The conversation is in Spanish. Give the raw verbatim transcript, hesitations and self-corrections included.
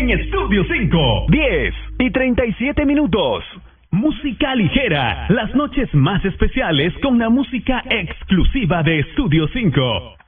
en Estudio cinco. diez y treinta y siete minutos. Música ligera, las noches más especiales con la música exclusiva de Estudio cinco.